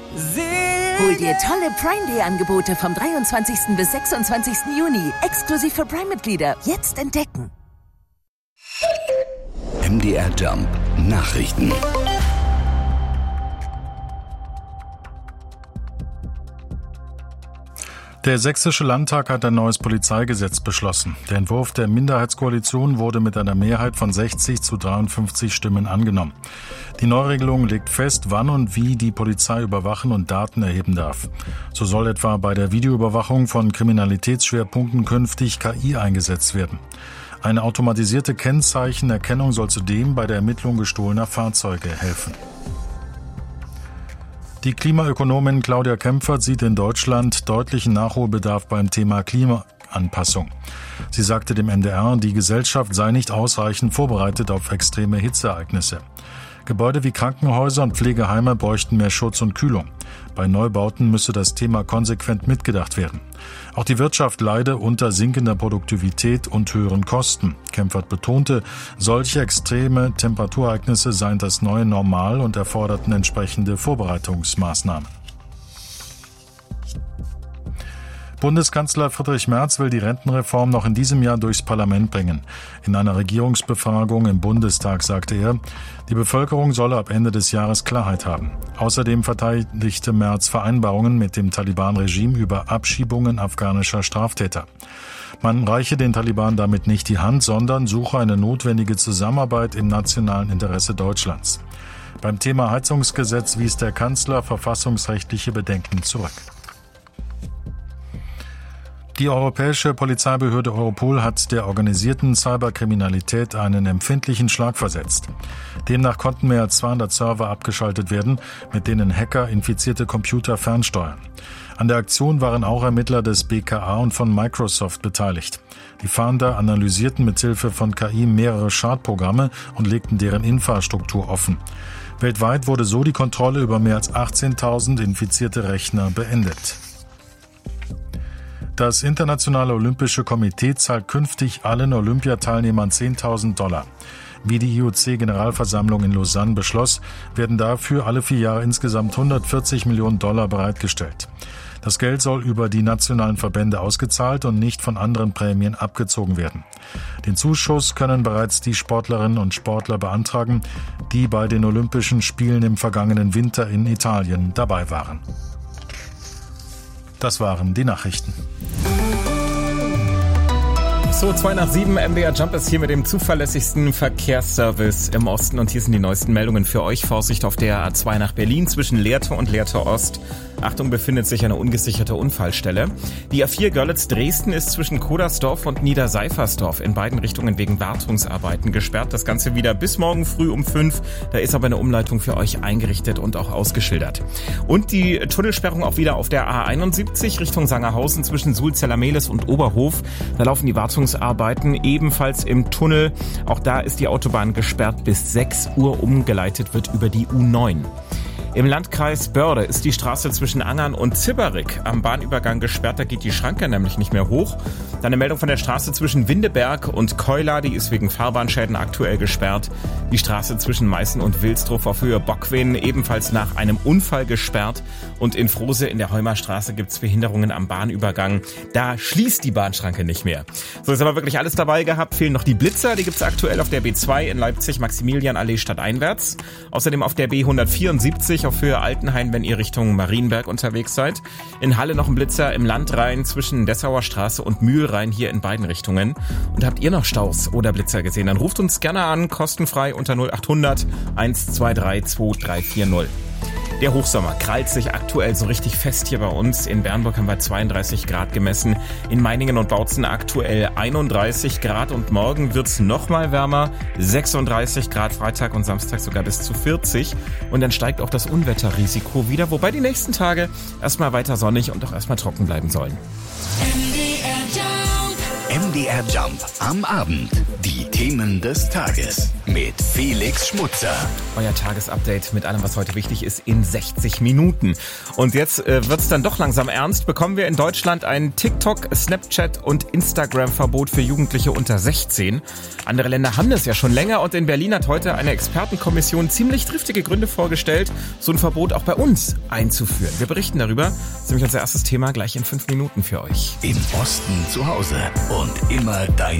Hol dir tolle Prime-Day-Angebote vom 23. bis 26. Juni. Exklusiv für Prime-Mitglieder. Jetzt entdecken. MDR Jump Nachrichten. Der Sächsische Landtag hat ein neues Polizeigesetz beschlossen. Der Entwurf der Minderheitskoalition wurde mit einer Mehrheit von 60 zu 53 Stimmen angenommen. Die Neuregelung legt fest, wann und wie die Polizei überwachen und Daten erheben darf. So soll etwa bei der Videoüberwachung von Kriminalitätsschwerpunkten künftig KI eingesetzt werden. Eine automatisierte Kennzeichenerkennung soll zudem bei der Ermittlung gestohlener Fahrzeuge helfen. Die Klimaökonomin Claudia Kempfert sieht in Deutschland deutlichen Nachholbedarf beim Thema Klimaanpassung. Sie sagte dem NDR, die Gesellschaft sei nicht ausreichend vorbereitet auf extreme Hitzeereignisse. Gebäude wie Krankenhäuser und Pflegeheime bräuchten mehr Schutz und Kühlung. Bei Neubauten müsse das Thema konsequent mitgedacht werden. Auch die Wirtschaft leide unter sinkender Produktivität und höheren Kosten. Kempfert betonte, solche extreme Temperaturereignisse seien das neue Normal und erforderten entsprechende Vorbereitungsmaßnahmen. Bundeskanzler Friedrich Merz will die Rentenreform noch in diesem Jahr durchs Parlament bringen. In einer Regierungsbefragung im Bundestag sagte er, die Bevölkerung solle ab Ende des Jahres Klarheit haben. Außerdem verteidigte Merz Vereinbarungen mit dem Taliban-Regime über Abschiebungen afghanischer Straftäter. Man reiche den Taliban damit nicht die Hand, sondern suche eine notwendige Zusammenarbeit im nationalen Interesse Deutschlands. Beim Thema Heizungsgesetz wies der Kanzler verfassungsrechtliche Bedenken zurück. Die europäische Polizeibehörde Europol hat der organisierten Cyberkriminalität einen empfindlichen Schlag versetzt. Demnach konnten mehr als 200 Server abgeschaltet werden, mit denen Hacker infizierte Computer fernsteuern. An der Aktion waren auch Ermittler des BKA und von Microsoft beteiligt. Die Fahnder analysierten mithilfe von KI mehrere Schadprogramme und legten deren Infrastruktur offen. Weltweit wurde so die Kontrolle über mehr als 18.000 infizierte Rechner beendet. Das Internationale Olympische Komitee zahlt künftig allen Olympiateilnehmern $10.000. Wie die IOC-Generalversammlung in Lausanne beschloss, werden dafür alle 4 Jahre insgesamt $140 Millionen bereitgestellt. Das Geld soll über die nationalen Verbände ausgezahlt und nicht von anderen Prämien abgezogen werden. Den Zuschuss können bereits die Sportlerinnen und Sportler beantragen, die bei den Olympischen Spielen im vergangenen Winter in Italien dabei waren. Das waren die Nachrichten. So, 6:02 MDR Jump ist hier mit dem zuverlässigsten Verkehrsservice im Osten und hier sind die neuesten Meldungen für euch. Vorsicht auf der A2 nach Berlin zwischen Lehrte und Lehrte Ost. Achtung, befindet sich eine ungesicherte Unfallstelle. Die A4 Görlitz-Dresden ist zwischen Kodersdorf und Niederseifersdorf in beiden Richtungen wegen Wartungsarbeiten gesperrt. Das Ganze wieder bis morgen früh um 5. Da ist aber eine Umleitung für euch eingerichtet und auch ausgeschildert. Und die Tunnelsperrung auch wieder auf der A71 Richtung Sangerhausen zwischen Sulzeller-Mehlis und Oberhof. Da laufen die Wartungsarbeiten ebenfalls im Tunnel. Auch da ist die Autobahn gesperrt bis 6 Uhr. Umgeleitet wird über die U9. Im Landkreis Börde ist die Straße zwischen Angern und Zibberich am Bahnübergang gesperrt. Da geht die Schranke nämlich nicht mehr hoch. Dann eine Meldung von der Straße zwischen Windeberg und Keula. Die ist wegen Fahrbahnschäden aktuell gesperrt. Die Straße zwischen Meißen und Wilsdruff auf Höhe Bockwin ebenfalls nach einem Unfall gesperrt. Und in Frose in der Heumerstraße gibt es Behinderungen am Bahnübergang. Da schließt die Bahnschranke nicht mehr. So, ist aber wirklich alles dabei gehabt. Fehlen noch die Blitzer. Die gibt es aktuell auf der B2 in Leipzig Maximilianallee stadteinwärts. Außerdem auf der B174 auf Höhe Altenhain, wenn ihr Richtung Marienberg unterwegs seid. In Halle noch ein Blitzer im Landrhein zwischen Dessauer Straße und Mühlrhein hier in beiden Richtungen. Und habt ihr noch Staus oder Blitzer gesehen? Dann ruft uns gerne an, kostenfrei unter 0800 123 2340. Der Hochsommer krallt sich aktuell so richtig fest hier bei uns. In Bernburg haben wir 32 Grad gemessen. In Meiningen und Bautzen aktuell 31 Grad. Und morgen wird's noch mal wärmer. 36 Grad Freitag und Samstag sogar bis zu 40. Und dann steigt auch das Unwetterrisiko wieder. Wobei die nächsten Tage erstmal weiter sonnig und auch erstmal trocken bleiben sollen. MDR Jump am Abend. Die Themen des Tages mit Felix Schmutzer. Euer Tagesupdate mit allem, was heute wichtig ist, in 60 Minuten. Und jetzt wird's dann doch langsam ernst. Bekommen wir in Deutschland ein TikTok, Snapchat und Instagram-Verbot für Jugendliche unter 16. Andere Länder haben das ja schon länger und in Berlin hat heute eine Expertenkommission ziemlich triftige Gründe vorgestellt, so ein Verbot auch bei uns einzuführen. Wir berichten darüber. Das ist nämlich unser erstes Thema gleich in 5 Minuten für euch. Im Osten zu Hause und immer dein